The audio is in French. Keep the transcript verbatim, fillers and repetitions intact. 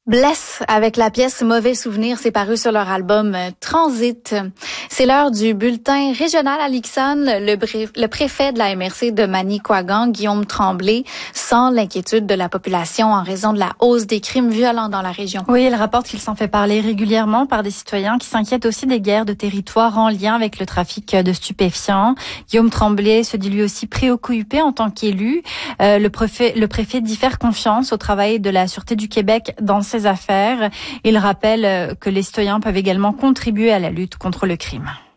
Bless avec la pièce Mauvais Souvenir, c'est paru sur leur album Transit. C'est l'heure du bulletin régional à l'Ixon. Le, bré- le préfet de la M R C de Manicouagan, Guillaume Tremblay, sent l'inquiétude de la population en raison de la hausse des crimes violents dans la région. Oui, il rapporte qu'il s'en fait parler régulièrement par des citoyens qui s'inquiètent aussi des guerres de territoire en lien avec le trafic de stupéfiants. Guillaume Tremblay se dit lui aussi préoccupé en tant qu'élu. Euh, le préfet, le préfet dit faire confiance au travail de la Sûreté du Québec dans ses affaires. Il rappelle que les citoyens peuvent également contribuer à la lutte contre le crime.